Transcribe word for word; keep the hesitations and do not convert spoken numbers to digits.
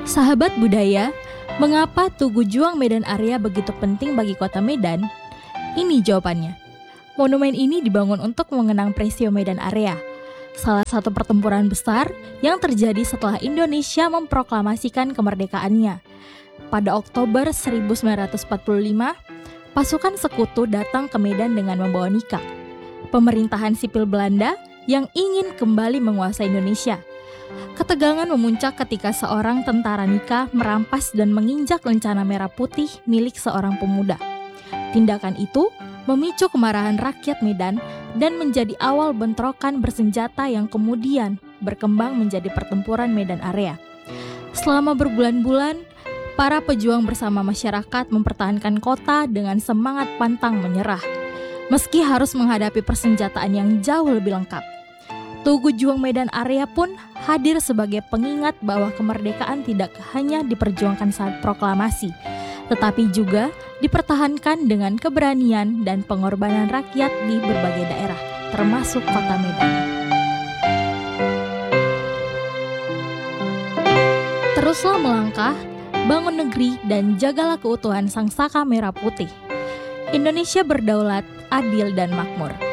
Sahabat budaya, mengapa Tugu Juang Medan Area begitu penting bagi kota Medan? Ini jawabannya. Monumen ini dibangun untuk mengenang peristiwa Medan Area, salah satu pertempuran besar yang terjadi setelah Indonesia memproklamasikan kemerdekaannya. Pada Oktober seribu sembilan ratus empat puluh lima, pasukan sekutu datang ke Medan dengan membawa Nika, pemerintahan sipil Belanda yang ingin kembali menguasai Indonesia. Ketegangan memuncak ketika seorang tentara Nika merampas dan menginjak lencana merah putih milik seorang pemuda. Tindakan itu memicu kemarahan rakyat Medan dan menjadi awal bentrokan bersenjata yang kemudian berkembang menjadi pertempuran Medan Area. Selama berbulan-bulan, para pejuang bersama masyarakat mempertahankan kota dengan semangat pantang menyerah, meski harus menghadapi persenjataan yang jauh lebih lengkap. Tugu Juang Medan Area pun hadir sebagai pengingat bahwa kemerdekaan tidak hanya diperjuangkan saat proklamasi, tetapi juga dipertahankan dengan keberanian dan pengorbanan rakyat di berbagai daerah, termasuk kota Medan. Teruslah melangkah, bangun negeri, dan jagalah keutuhan Sang Saka Merah Putih. Indonesia berdaulat, adil, dan makmur.